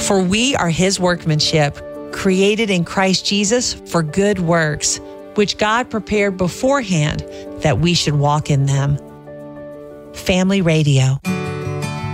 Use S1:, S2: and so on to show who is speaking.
S1: For we are his workmanship, created in Christ Jesus for good works, which God prepared beforehand that we should walk in them. Family Radio.